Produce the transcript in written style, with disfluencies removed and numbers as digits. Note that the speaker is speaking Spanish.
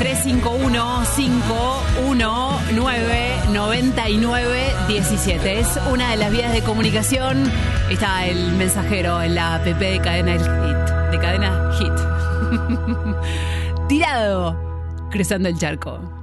351-519-9917. Es una de las vías de comunicación. Está el mensajero en la app de Cadena Hit. De Cadena Hit. Tirado, cruzando el charco.